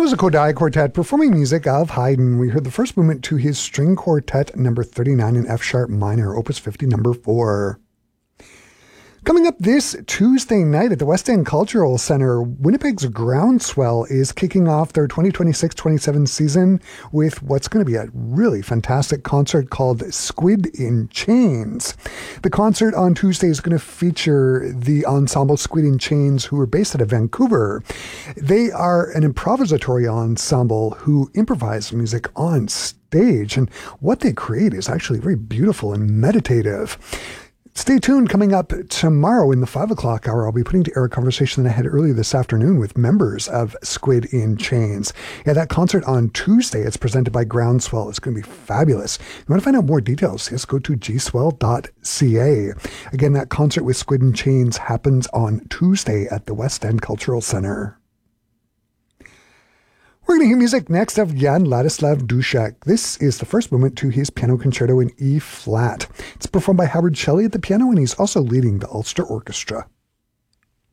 was a Kodály Quartet performing music of Haydn. We heard the first movement to his String Quartet number 39 in F sharp minor, Opus 50 number 4. Coming up this Tuesday night at the West End Cultural Centre, Winnipeg's Groundswell is kicking off their 2026-27 season with what's going to be a really fantastic concert called Squid in Chains. The concert on Tuesday is going to feature the ensemble Squid in Chains, who are based out of Vancouver. They are an improvisatory ensemble who improvise music on stage, and what they create is actually very beautiful and meditative. Stay tuned. Coming up tomorrow in the 5 o'clock hour, I'll be putting to air a conversation that I had earlier this afternoon with members of Squid in Chains. Yeah, that concert on Tuesday, it's presented by Groundswell. It's going to be fabulous. If you want to find out more details, just go to gswell.ca. Again, that concert with Squid in Chains happens on Tuesday at the West End Cultural Centre. We're going to hear music next of Jan Ladislav Dušek. This is the first movement to his piano concerto in E-flat. It's performed by Howard Shelley at the piano, and he's also leading the Ulster Orchestra.